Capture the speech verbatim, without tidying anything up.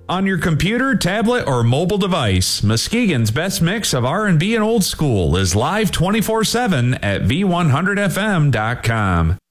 On your computer, tablet, or mobile device, Muskegon's best mix of R and B and old school is live twenty-four seven at V one hundred F M dot com.